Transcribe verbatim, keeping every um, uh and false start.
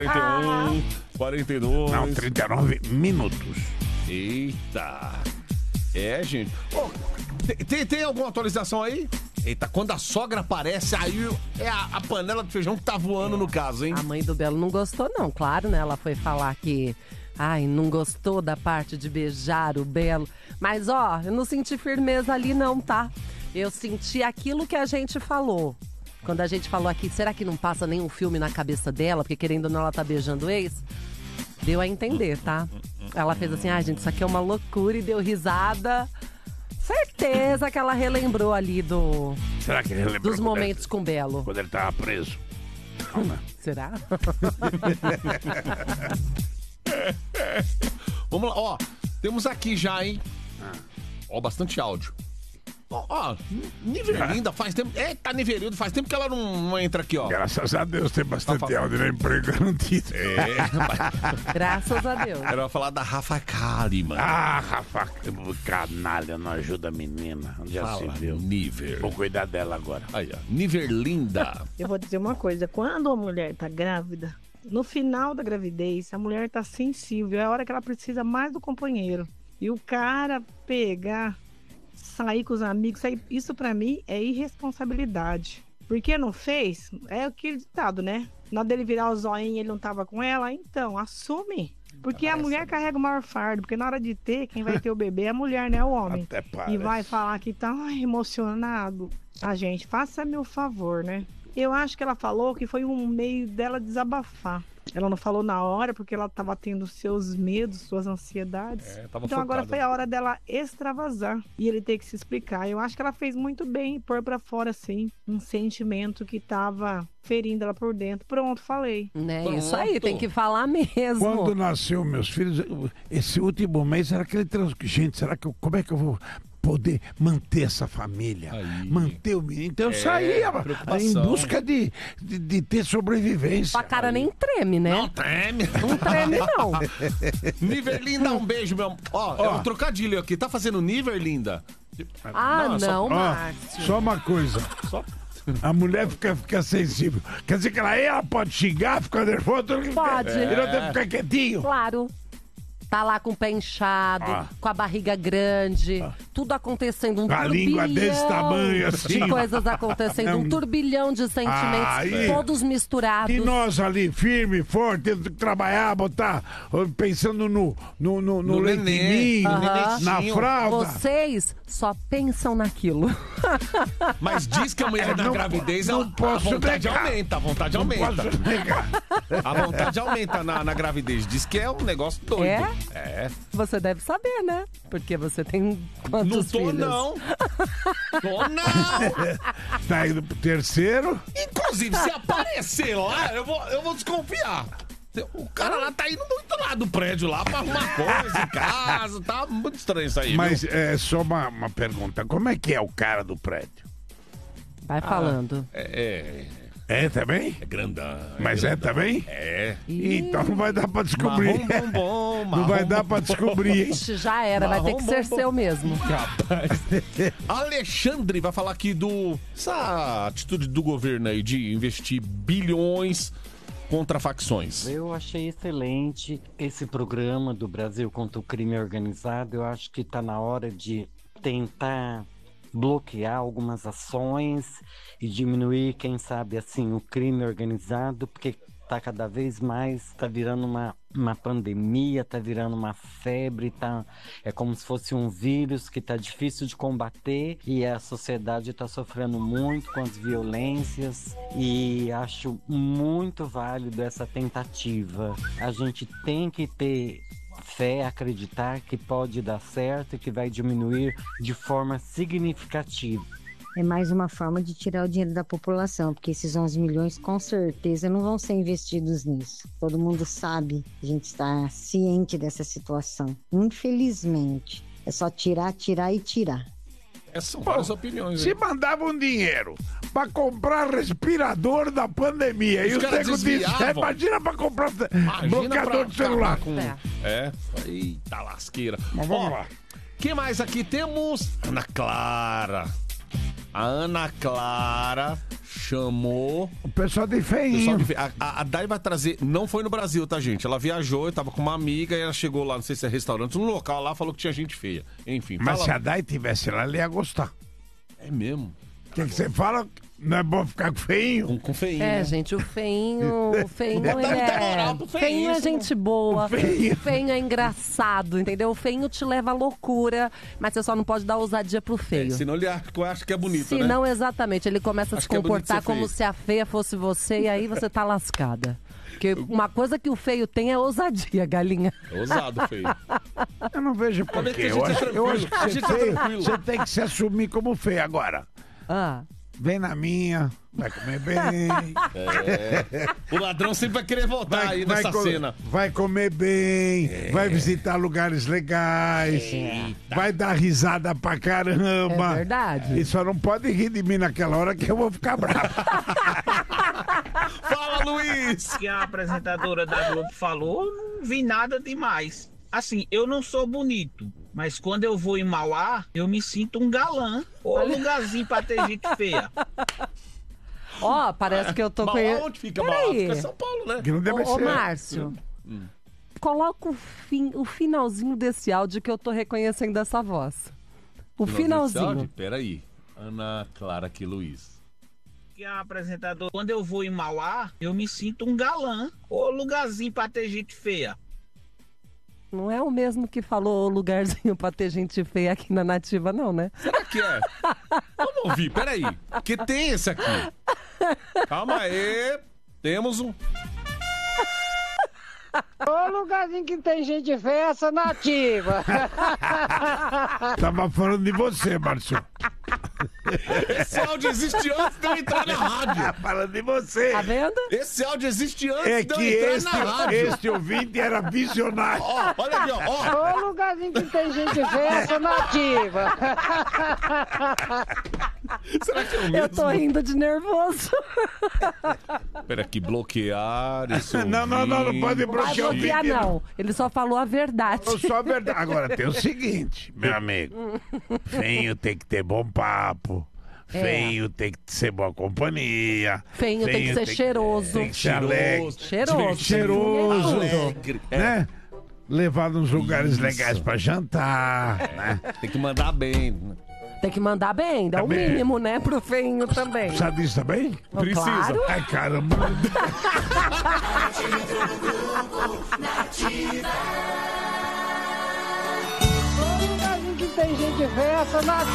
quarenta e um, quarenta e dois. Não, trinta e nove minutos. Eita. É, gente. Oh, tem, tem, tem alguma atualização aí? Eita, quando a sogra aparece, aí é a, a panela de feijão que tá voando no caso, hein? A mãe do Belo não gostou, não. Claro, né? Ela foi falar que... Ai, não gostou da parte de beijar o Belo. Mas, ó, eu não senti firmeza ali, não, tá? Eu senti aquilo que a gente falou. Quando a gente falou aqui, será que não passa nenhum filme na cabeça dela? Porque querendo ou não, ela tá beijando o ex? Deu a entender, tá? Ela fez assim, ah, gente, isso aqui é uma loucura e deu risada. Certeza que ela relembrou ali do... Será que ele lembrou dos momentos com o Belo. Quando ele tava preso. Não, né? Será? Vamos lá, ó. Temos aqui já, hein? Ó, bastante áudio. Ó, ó, Niverlinda faz tempo... Eita, Niverildo, faz tempo que ela não, não entra aqui, ó. Graças a Deus tem bastante Tá áudio, né? Emprego garantido. É. Graças a Deus. Era pra falar da Rafa Kalimann. Ah, Rafa, canalha, não ajuda a menina. Onde já se Fala, viu? Niver. Vou cuidar dela agora. Aí, ó. Niverlinda. Eu vou dizer uma coisa, quando a mulher tá grávida, no final da gravidez, a mulher tá sensível, é a hora que ela precisa mais do companheiro. E o cara pegar, sair com os amigos, sair, isso pra mim é irresponsabilidade. Porque não fez, é aquele ditado, né? Na hora dele virar o zoinho, ele não tava com ela, então, assume. Porque a mulher carrega o maior fardo, porque na hora de ter, quem vai ter o bebê é a mulher, né? O homem. Até parece. E vai falar que tá ai, emocionado. A gente, faça-me o favor, né? Eu acho que ela falou que foi um meio dela desabafar. Ela não falou na hora porque ela estava tendo seus medos, suas ansiedades. É, tava então agora focada. foi a hora dela extravasar e ele ter que se explicar. Eu acho que ela fez muito bem pôr pra fora, assim, um sentimento que estava ferindo ela por dentro. Pronto, falei. É Pronto. isso aí, tem que falar mesmo. Quando nasceu meus filhos, esse último mês, será que ele trans... Gente, será que eu... como é que eu vou poder manter essa família? Aí. Manter o menino. Então eu É, saía preocupação. em busca de, de, de ter sobrevivência. Sua cara nem treme, né? Não treme. Não treme, não. Niverlinda, um beijo, meu. Ó, é Ó. um trocadilho aqui. Tá fazendo Niverlinda? Ah, Não, não, é só- Ó, Márcio. só uma coisa. Só... A mulher fica, fica sensível. Quer dizer que ela, ela pode xingar, ficar nervosa. Pode. E não tem que ficar quietinho. Claro. Tá lá com o pé inchado, Ah. com a barriga grande, tudo acontecendo, um Com a turbilhão língua desse tamanho, assim. de coisas acontecendo, um turbilhão de sentimentos, Aí. todos misturados. E nós ali, firme, forte, tendo que trabalhar, botar, ó, pensando no, no, no, no No nenê, leitinho, no na nenezinho. fralda. Vocês só pensam naquilo. Mas diz que a mulher na não- gravidez não a, a posso vontade negar. aumenta, a vontade Não aumenta. posso negar. A vontade aumenta na, na gravidez. Diz que é um negócio doido. É? É. Você deve saber, né? Porque você tem quantos Não tô, filhos? não. Tô, não. Tá indo pro terceiro. Inclusive, se aparecer lá, eu vou, eu vou desconfiar. O cara lá tá indo muito lá do prédio lá pra arrumar coisa em casa. Tá muito estranho isso aí. Mas viu? é só uma, uma pergunta. Como é que é o cara do prédio? Vai falando. É, É também? é grandão. Mas é grandão. também? É. Ih, Então não vai dar pra descobrir. Marrom bombom, Não vai marrom dar pra descobrir, hein? ixi, já era, vai ter que ser Marrom, seu mesmo. Rapaz. Alexandre vai falar aqui do essa atitude do governo aí de investir bilhões contra facções. Eu achei excelente esse programa do Brasil contra o crime organizado. Eu acho que está na hora de tentar bloquear algumas ações e diminuir, quem sabe, assim, o crime organizado, porque tá cada vez mais, tá virando uma, uma pandemia, tá virando uma febre, tá, é como se fosse um vírus que tá difícil de combater e a sociedade tá sofrendo muito com as violências e acho muito válido essa tentativa. A gente tem que ter fé, acreditar que pode dar certo e que vai diminuir de forma significativa. É mais uma forma de tirar o dinheiro da população, porque esses onze milhões com certeza não vão ser investidos nisso. Todo mundo sabe, a gente está ciente dessa situação. Infelizmente, é só tirar, tirar e tirar. Essas são várias opiniões. Se hein? mandavam dinheiro pra comprar respirador da pandemia Os e o caras nego disse, desviavam. imagina pra comprar Imagina bloqueador pra de celular. acabar com- É. É. Eita lasqueira. Mas vamos Ó, lá. que mais aqui temos? Ana Clara. A Ana Clara chamou... O pessoal de o pessoal feinho. de fe- A, a, a Dai vai trazer... Não foi no Brasil, tá, gente? Ela viajou, eu tava com uma amiga e ela chegou lá, não sei se é restaurante, no local lá, falou que tinha gente feia. Enfim, Mas fala... se a Dai tivesse lá, ele ia gostar. É mesmo. O que que você fala? Não é bom ficar com feinho? Com, com feinho, É, né? gente, o feinho, o feinho, Deve ele dar é... moral pro feinho, Feinho é isso, gente boa, O feinho. o feinho é engraçado, entendeu? O feinho te leva à loucura, mas você só não pode dar ousadia pro feio. Senão ele acha, acha que é bonito, Se né? não, exatamente, ele começa a Acho se que é bonito comportar ser como feio. se a feia fosse você e aí você tá lascada. Porque uma coisa que o feio tem é ousadia, galinha. É ousado, feio. Eu não vejo por Mas que quê. a gente Eu é acho, eu acho tranquilo, a que gente ser é feio, tranquilo. você tem que se assumir como feio agora. Ah, Vem na minha, vai comer bem. É. O ladrão sempre vai querer voltar aí nessa co- cena. vai comer bem, vai visitar lugares legais, vai dar risada pra caramba. É verdade. E só não pode rir de mim naquela hora que eu vou ficar bravo. Fala, Luiz! Que a apresentadora da Globo falou, eu não vi nada demais. Assim, eu não sou bonito, mas quando eu vou em Mauá, eu me sinto um galã. Ô lugarzinho pra ter gente feia. ó, parece que eu tô Mauá, conhe- onde fica Peraí. Mauá? Fica em São Paulo, né? Que não deve Ô, ô ser. Márcio, coloca o, fim, o finalzinho desse áudio que eu tô reconhecendo essa voz. O finalzinho. Peraí. Ana Clara aqui, Luiz. Que a apresentadora, quando eu vou em Mauá, eu me sinto um galã. Ô lugarzinho pra ter gente feia. Não é o mesmo que falou o lugarzinho pra ter gente feia aqui na Nativa, não, né? Será que é? Vamos ouvir, peraí. Que tem esse aqui. Calma aí. Temos um. Ô lugarzinho que tem gente feia, essa Nativa. Tava falando de você, Márcio. Esse áudio existe antes de eu entrar na rádio. Falando de você. Tá vendo? Esse áudio existe antes É de eu que entrar este, na rádio. este ouvinte era visionário. Ó, olha aqui, ó. ó. Ô lugarzinho que tem gente feia, essa Nativa. Será que é o mesmo? Eu tô rindo de nervoso. Pera aqui, bloquear esse Não, não, não, não pode Vai bloquear o bloquear, vídeo. não. Ele só falou a verdade. Eu sou a verdade. Agora tem o seguinte, meu amigo. Feinho tem que ter bom papo. É. Feinho tem que ser boa companhia. Feinho tem que ser cheiroso. Tem que ser alegre. Cheiroso. Cheiroso. Alegre. É, Né? Levar nos lugares legais pra jantar, né? tem que mandar bem. Tem que mandar bem, dá o Também. mínimo, né, pro feinho também. Precisa disso também? Precisa. Claro. Ai, caramba. Ô lugarzinho que tem gente feia, essa Nativa.